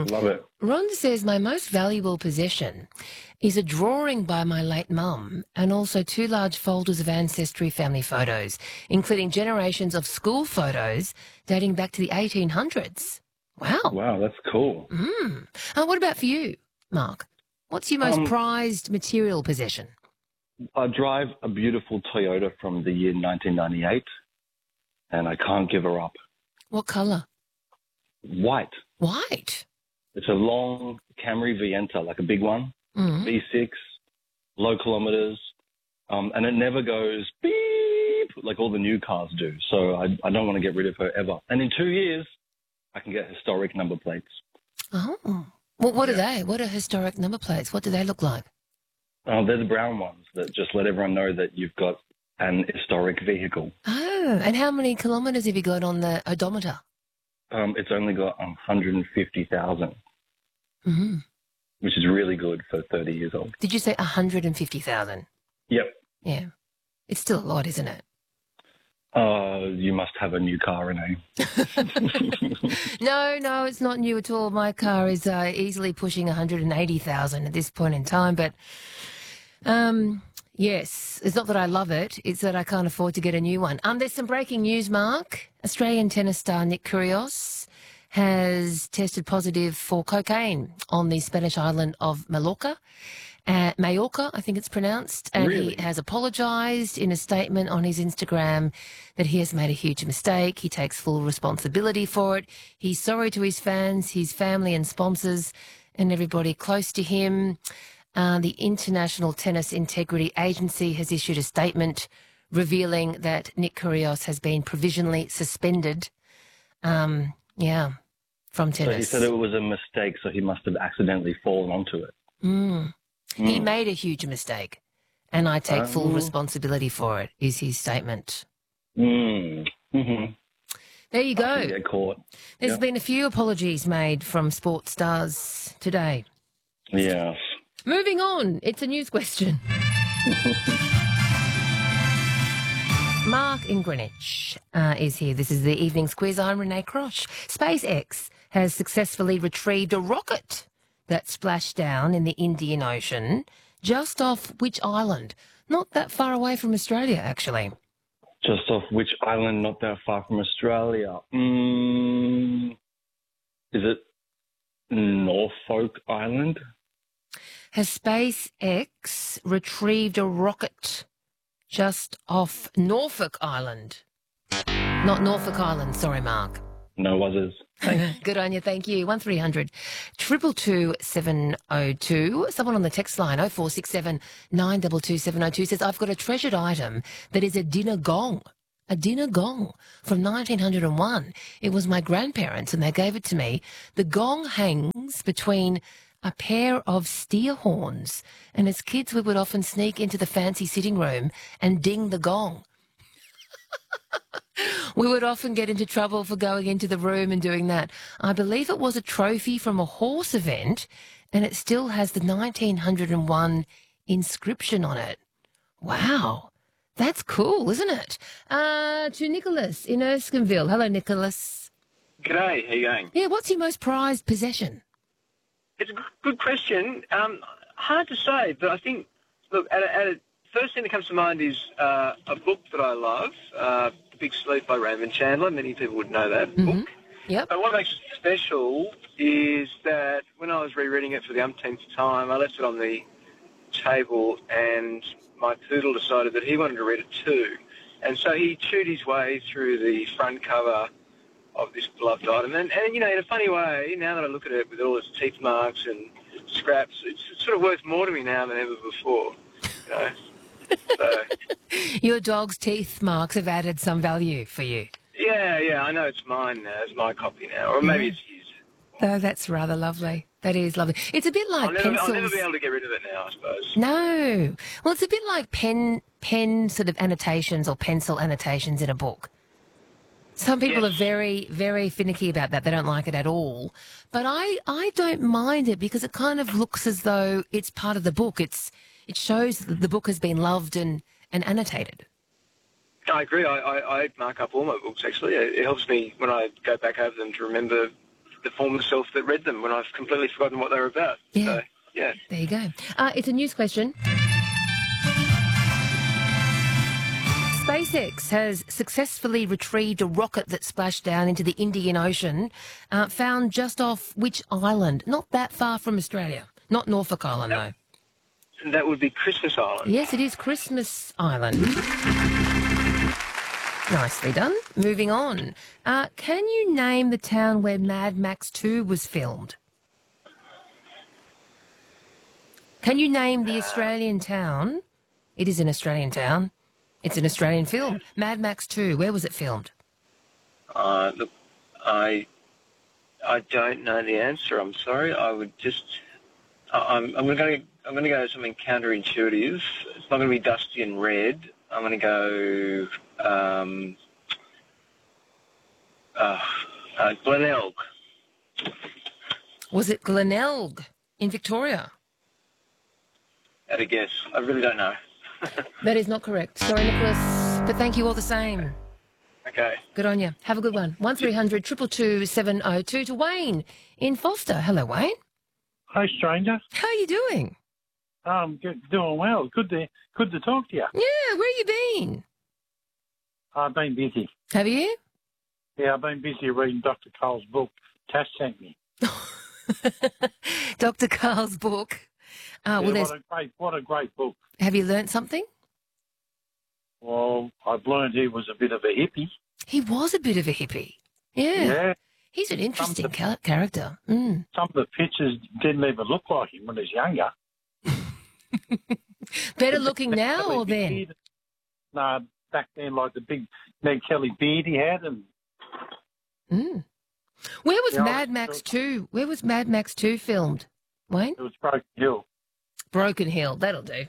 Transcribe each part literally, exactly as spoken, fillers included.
Um, Love it. Ron says, my most valuable possession is a drawing by my late mum and also two large folders of ancestry family photos, including generations of school photos dating back to the eighteen hundreds. Wow. Wow, that's cool. Mm. Uh, what about for you, Mark? What's your most Um, prized material possession? I drive a beautiful Toyota from the year nineteen ninety-eight, and I can't give her up. What colour? White. White. It's a long Camry Vienta, like a big one, Mm. V six, low kilometers, um, and it never goes beep like all the new cars do. So I, I don't want to get rid of her ever. And in two years, I can get historic number plates. Oh. Well, what Yeah. are they? What are historic number plates? What do they look like? Uh, they're the brown ones that just let everyone know that you've got an historic vehicle. Oh, and how many kilometres have you got on the odometer? Um, it's only got one hundred fifty thousand, Mm-hmm. which is really good for thirty years old. Did you say one hundred fifty thousand? Yep. Yeah. It's still a lot, isn't it? Uh, you must have a new car, Renee. No, no, it's not new at all. My car is uh, easily pushing one hundred eighty thousand at this point in time. But, um, yes, it's not that I love it. It's that I can't afford to get a new one. Um, there's some breaking news, Mark. Australian tennis star Nick Kyrgios has tested positive for cocaine on the Spanish island of Mallorca. Uh, Majorca, I think it's pronounced, and Really? he has apologised in a statement on his Instagram that he has made a huge mistake. He takes full responsibility for it. He's sorry to his fans, his family and sponsors and everybody close to him. Uh, the International Tennis Integrity Agency has issued a statement revealing that Nick Kyrgios has been provisionally suspended, um, yeah, from So tennis. he said it was a mistake, so he must have accidentally fallen onto it. Mm. He Mm. made a huge mistake, and I take full Um, responsibility for it, is his statement. Mm. Mm-hmm. There you go. Get caught. There's Yeah. been a few apologies made from sports stars today. Yes. Moving on, it's a news question. Mark in Greenwich uh, is here. This is the evening's quiz. I'm Renee Crosh. SpaceX has successfully retrieved a rocket that splashed down in the Indian Ocean, just off which island? Not that far away from Australia, actually. Just off which island not that far from Australia? Mm. Is it Norfolk Island? Has SpaceX retrieved a rocket just off Norfolk Island? Not Norfolk Island, sorry, Mark. No others. Good on you, thank you. one three hundred two two two seven oh two. Someone on the text line, oh four six seven nine two two seven oh two, says, I've got a treasured item that is a dinner gong. A dinner gong from nineteen oh one. It was my grandparents and they gave it to me. The gong hangs between a pair of steer horns, and as kids we would often sneak into the fancy sitting room and ding the gong. We would often get into trouble for going into the room and doing that. I believe it was a trophy from a horse event, and it still has the nineteen oh one inscription on it. Wow, that's cool, isn't it? Uh, to Nicholas in Erskineville. Hello, Nicholas. G'day, how you going? Yeah, what's your most prized possession? It's a g- good question. Um, hard to say, but I think, look, at a, at a, first thing that comes to mind is uh, a book that I love, uh, The Big Sleep by Raymond Chandler. Many people would know that Mm-hmm. book. Yep. But what makes it special is that when I was rereading it for the umpteenth time, I left it on the table and my poodle decided that he wanted to read it too. And so he chewed his way through the front cover of this beloved item. And, and, you know, in a funny way, now that I look at it with all its teeth marks and scraps, it's, it's sort of worth more to me now than ever before. You know? So, Your dog's teeth marks have added some value for you. yeah, yeah, I know it's mine now. It's my copy now. Or maybe it's his. Oh, that's rather lovely. That is lovely. It's a bit like I'll never, pencils. I'll never be able to get rid of it now, I suppose. No. Well, it's a bit like pen pen sort of annotations or pencil annotations in a book. Some people Yes. are very, very finicky about that. They don't like it at all. But I, I don't mind it because it kind of looks as though it's part of the book. It's It shows that the book has been loved and, and annotated. I agree. I, I, I mark up all my books, actually. It, it helps me when I go back over them to remember the former self that read them when I've completely forgotten what they were about. Yeah. So, yeah. There you go. Uh, it's a news question. SpaceX has successfully retrieved a rocket that splashed down into the Indian Ocean, uh, found just off which island? Not that far from Australia. Not Norfolk Island, though. And that would be Christmas Island. Yes, it is Christmas Island. Nicely done. Moving on. Uh, can you name the town where Mad Max two was filmed? Can you name the Australian town? It is an Australian town. It's an Australian film. Mad Max two, where was it filmed? Uh, look, I, I don't know the answer. I'm sorry. I would just, I- I'm, I'm going to, I'm going to go something counterintuitive. It's not going to be dusty and red. I'm going to go, um, uh, uh, Glenelg. Was it Glenelg in Victoria? At a guess. I really don't know. That is not correct. Sorry, Nicholas, but thank you all the same. Okay. Good on you. Have a good one. one three hundred two two two seven oh two to Wayne in Foster. Hello, Wayne. Hi, stranger. How are you doing? Um, good, doing well. Good to good to talk to you. Yeah, where you been? I've been busy. Have you? Yeah, I've been busy reading Doctor Cole's book. Tash sent me. Doctor Carl's book. Uh, Yeah, well, there's, what a great what a great book. have you learnt something? Well, I've learned he was a bit of a hippie. He was a bit of a hippie. Yeah. Yeah. He's an interesting Some of the- ca- character. Mm. Some of the pictures didn't even look like him when he was younger. Better looking now or then? No, back then, like the big Ned Kelly beard he had, and Mm. Where was Yeah, I Mad was- Max two? Where was Mad Max two filmed? Wayne? it was Broken Hill. Broken Hill. That'll do.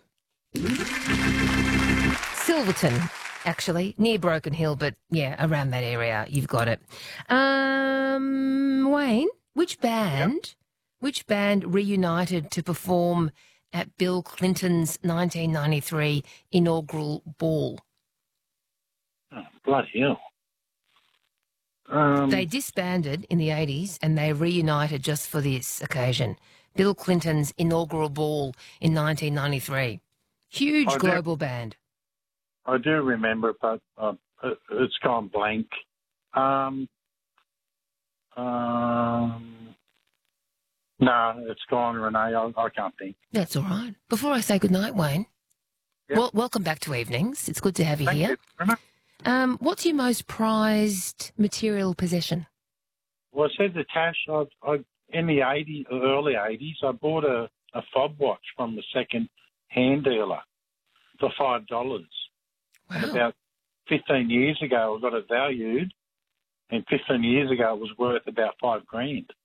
Silverton, actually, near Broken Hill, but yeah, around that area. You've got it. Um, Wayne, which band? Which band reunited to perform at Bill Clinton's nineteen ninety-three inaugural ball? Oh, bloody hell. Um, They disbanded in the eighties and they reunited just for this occasion. Bill Clinton's inaugural ball in nineteen ninety-three. Huge I do- global band. I do remember, but uh, it, it's gone blank. Um, um, no, it's gone, Renee. I, I can't think. That's all right. Before I say goodnight, Wayne, Yep. well, welcome back to Evenings. It's good to have you Thank here. you, Renee. Um, what's your most prized material possession? Well, I said to Tash, I, I, in the eighties, early eighties, I bought a, a fob watch from the second hand dealer for five dollars. And Wow. about fifteen years ago, I got it valued, and fifteen years ago, it was worth about five grand.